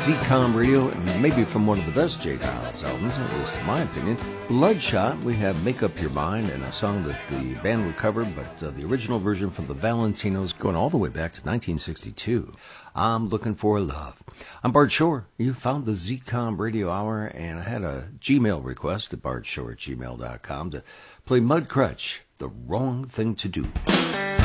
Z-Com Radio, and maybe from one of the best J. Downs albums, at least in my opinion, Bloodshot. We have Make Up Your Mind, and a song that the band recovered, but the original version from the Valentinos going all the way back to 1962. I'm Looking for Love. I'm Bart Shore. You found the Z-Com Radio Hour, and I had a Gmail request at bartshore@gmail.com to play Mudcrutch, The Wrong Thing to Do.